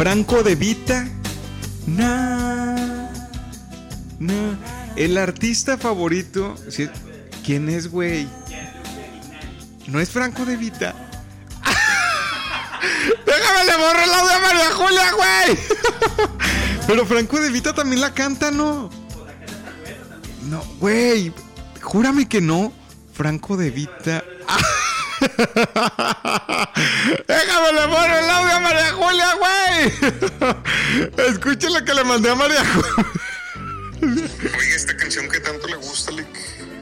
Franco De Vita. El artista favorito. ¿Quién es, güey? ¿No es Franco De Vita? Déjame le borro el audio a María Julia, güey. Pero Franco De Vita también la canta, ¿no? No, güey. Júrame que no. Franco De Vita. Déjame le borro el audio a María Julia, güey. Escucha lo que le mandé a María Julia. Oye, esta canción que tanto le gusta, Lick.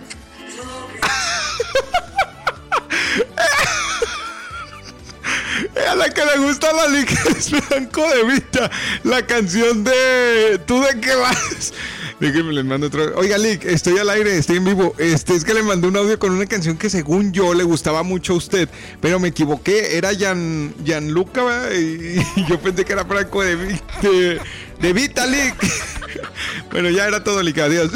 A la que le gusta la Lick es Franco De Vita. La canción de ¿Tú de qué vas? Déjenme les mando otro. Oiga, Lick, estoy al aire, estoy en vivo. Es que le mandé un audio con una canción que según yo le gustaba mucho a usted, pero me equivoqué. Era Gianluca, ¿verdad? Y yo pensé que era Franco De Vita, Lick. Bueno, ya era todo, Lick, adiós.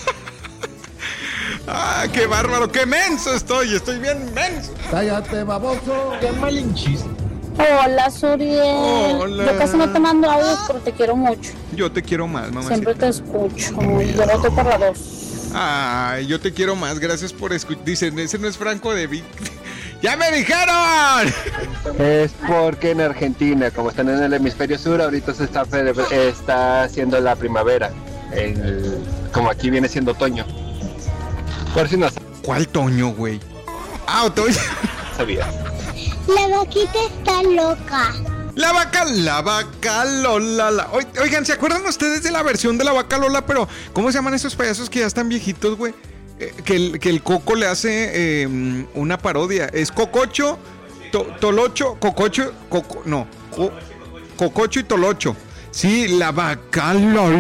¡Ah, qué bárbaro! ¡Qué menso estoy! ¡Estoy bien menso! ¡Cállate, baboso! ¡Qué malinchista! Hola, Suriel. Hola. Yo casi no te mando audios, pero te quiero mucho. Yo te quiero más, mamá. Siempre te escucho. Yo no estoy por la 2. Ay, yo te quiero más. Gracias por escuchar. Dicen, ese no es Franco De Vita. ¡Ya me dijeron! Es porque en Argentina, como están en el hemisferio sur, ahorita se está haciendo la primavera. Como aquí viene siendo otoño. Por si no ¿Cuál Toño, güey? Ah, otoño. sabía. La vaquita está loca. La vaca Lola. Oigan, ¿se acuerdan ustedes de la versión de la vaca Lola? Pero, ¿cómo se llaman esos payasos que ya están viejitos, güey? Que el Coco le hace una parodia. Es Cococho, Tolocho, Cococho, Cococho y Tolocho. Sí, la vaca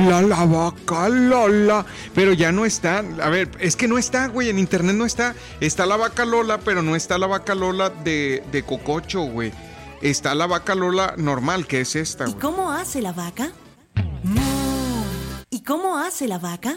Lola. Pero ya no está. A ver, es que no está, güey. En internet no está. Está la vaca Lola, pero no está la vaca Lola de Cococho, güey. Está la vaca Lola normal, que es esta, güey. ¿Y cómo hace la vaca? ¿Y cómo hace la vaca?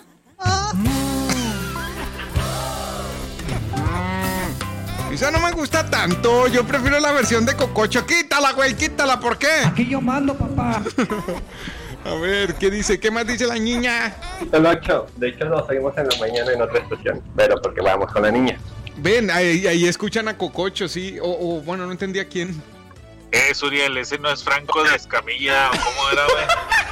Esa no me gusta tanto. Yo prefiero la versión de Cococho. Quítala, güey, quítala. ¿Por qué? Aquí yo mando, papá. A ver, ¿qué dice? ¿Qué más dice la niña? El 8. De hecho, lo seguimos en la mañana en otra estación. Pero porque vamos con la niña. Ven, ahí escuchan a Cococho, sí. O bueno, no entendía quién. Suriel, ese no es Franco de Escamilla. ¿O cómo era, güey?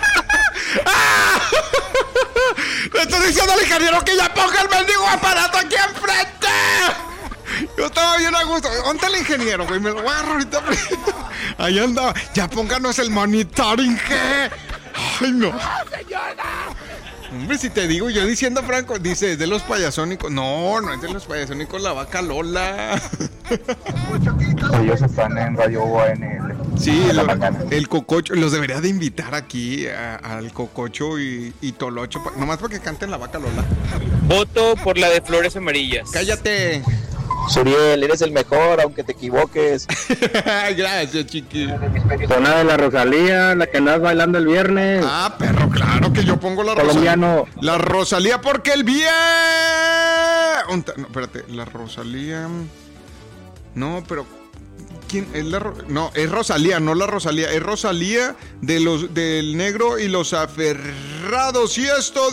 Le estoy diciendo al ingeniero que ya ponga el mendigo aparato aquí enfrente. Yo estaba bien a gusto. ¿Dónde está el ingeniero, güey? Me lo agarro ahorita. Ahí andaba. Ya pónganos el monitoring, ¿qué? Ay, no. Señora. Hombre, si te digo, yo diciendo Franco, dice, ¿es de los payasónicos? No, no es de los payasónicos, la vaca Lola. Ellos están en Radio UANL. Sí, el Cococho, los debería de invitar aquí al Cococho y Tolocho, nomás para que canten la vaca Lola. Voto por la de Flores Amarillas. ¡Cállate! Suriel, eres el mejor, aunque te equivoques. Gracias, chiqui. Zona de la Rosalía, la que andas bailando el viernes. Ah, perro, claro que yo pongo la colombiano. La Rosalía porque el viernes. No, espérate, la Rosalía. No, pero ¿quién es No, es Rosalía, no la Rosalía, es Rosalía del Negro y los Aferrados. Y esto